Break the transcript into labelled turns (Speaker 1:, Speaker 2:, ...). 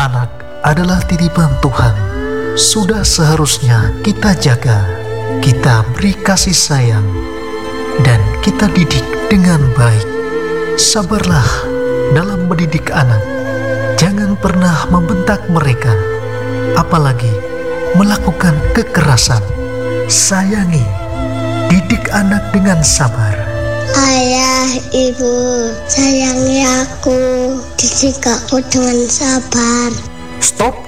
Speaker 1: Anak adalah titipan Tuhan. Sudah seharusnya kita jaga, kita beri kasih sayang, dan kita didik dengan baik. Sabarlah dalam mendidik anak. Jangan pernah membentak mereka, apalagi melakukan kekerasan. Sayangi, didik anak dengan sabar.
Speaker 2: Ayah, ibu, sayangi aku, didik aku dengan sabar.
Speaker 1: Stop